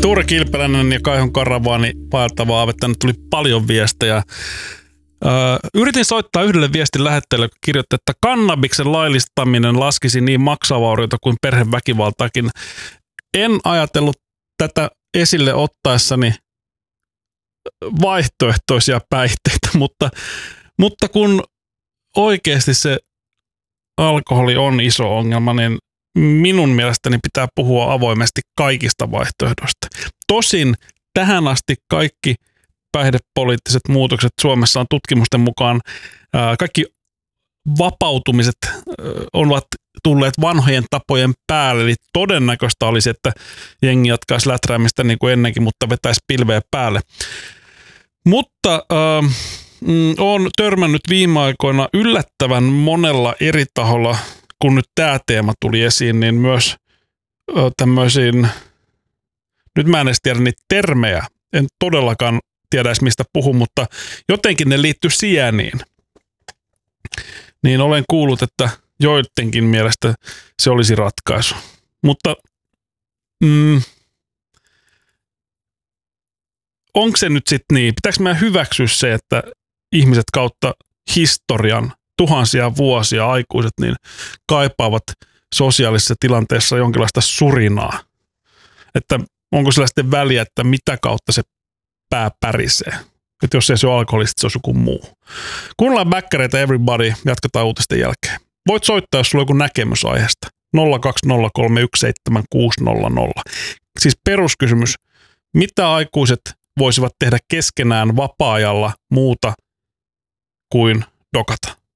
Tuure Kilpeläinen ja Kaihon Karavaani vaeltavaa aavet. Tänne tuli paljon viestejä. Yritin soittaa yhdelle viestin lähettäjälle, joka kirjoitti, että kannabiksen laillistaminen laskisi niin maksavaurioita kuin perheväkivaltaakin. En ajatellut tätä esille ottaessani vaihtoehtoisia päihteitä, mutta kun oikeasti se alkoholi on iso ongelma, niin minun mielestäni pitää puhua avoimesti kaikista vaihtoehdoista. Tosin tähän asti kaikki päihdepoliittiset muutokset Suomessa on tutkimusten mukaan, kaikki vapautumiset ovat tulleet vanhojen tapojen päälle, eli todennäköistä olisi, että jengi jatkaisi läträämistä niin kuin ennenkin, mutta vetäisi pilveä päälle. Mutta olen törmännyt viime aikoina yllättävän monella eri taholla, kun nyt tämä teema tuli esiin, niin myös tämmöisiin, nyt mä en edes tiedä niitä termejä, en todellakaan tiedä edes mistä puhun, mutta jotenkin ne liittyy sieniin. Niin olen kuullut, että joidenkin mielestä se olisi ratkaisu. Mutta onko se nyt sitten niin? Pitääkö meidän hyväksyä se, että ihmiset kautta historian, tuhansia vuosia aikuiset, niin kaipaavat sosiaalisessa tilanteessa jonkinlaista surinaa? Että onko sillä sitten väliä, että mitä kautta se pää pärisee? Että jos ei se ole alkoholista, se on joku muu. Kuunnellaan bäkkäreitä Everybody, jatketaan uutisten jälkeen. Voit soittaa, jos sulla on joku näkemys aiheesta. 020317600. Siis peruskysymys, mitä aikuiset voisivat tehdä keskenään vapaa-ajalla muuta kuin dokata?